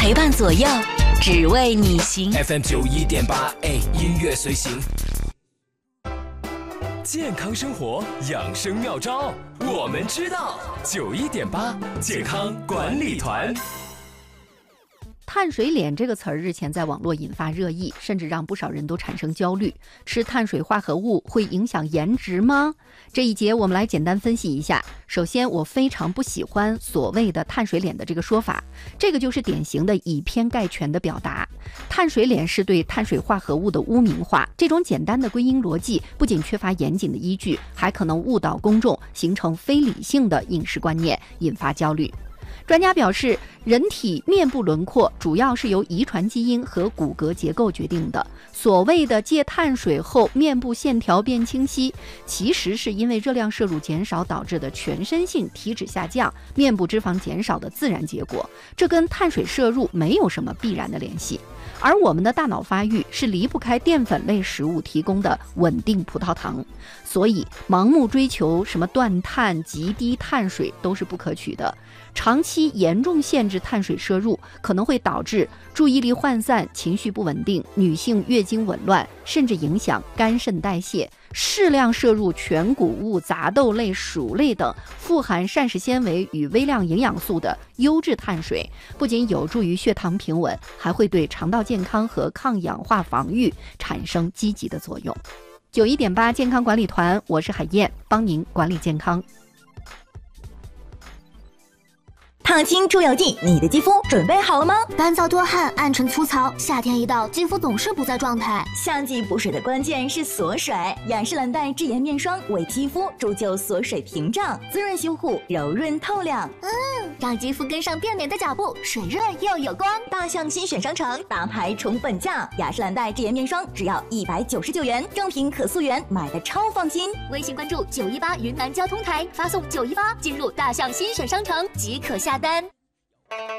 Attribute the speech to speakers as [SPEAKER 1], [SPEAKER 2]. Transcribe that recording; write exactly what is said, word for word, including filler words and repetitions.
[SPEAKER 1] 陪伴左右，只为你行。
[SPEAKER 2] F M 九一点八 A 音乐随行，健康生活养生妙招，我们知道。九一点八健康管理团。
[SPEAKER 3] 碳水脸这个词儿日前在网络引发热议，甚至让不少人都产生焦虑。吃碳水化合物会影响颜值吗？这一节我们来简单分析一下。首先，我非常不喜欢所谓的碳水脸的这个说法，这个就是典型的以偏概全的表达。碳水脸是对碳水化合物的污名化，这种简单的归因逻辑不仅缺乏严谨的依据，还可能误导公众，形成非理性的饮食观念，引发焦虑。专家表示，人体面部轮廓主要是由遗传基因和骨骼结构决定的。所谓的戒碳水后面部线条变清晰，其实是因为热量摄入减少导致的全身性体脂下降、面部脂肪减少的自然结果，这跟碳水摄入没有什么必然的联系。而我们的大脑发育是离不开淀粉类食物提供的稳定葡萄糖，所以盲目追求什么断碳、极低碳水都是不可取的。长期严重限制碳水摄入，可能会导致注意力涣散、情绪不稳定、女性月经紊乱，甚至影响肝肾代谢。适量摄入全谷物、杂豆类、薯类等富含膳食纤维与微量营养素的优质碳水，不仅有助于血糖平稳，还会对肠道健康和抗氧化防御产生积极的作用。九一点八健康管理团，我是海燕，帮您管理健康。
[SPEAKER 4] 烫青出油剂，你的肌肤准备好了吗？
[SPEAKER 5] 干燥多汗、暗沉粗糙，夏天一到，肌肤总是不在状态。
[SPEAKER 4] 夏季补水的关键是锁水，雅诗兰黛智颜面霜为肌肤铸就锁水屏障，滋润修护，柔润透亮。
[SPEAKER 5] 嗯，让肌肤跟上变美的脚步，水润又有光。
[SPEAKER 4] 大象新选商城大牌宠本价，雅诗兰黛智颜面霜只要一百九十九元，正品可溯源，买的超放心。
[SPEAKER 5] 微信关注九一八云南交通台，发送九一八进入大象新选商城即可下单。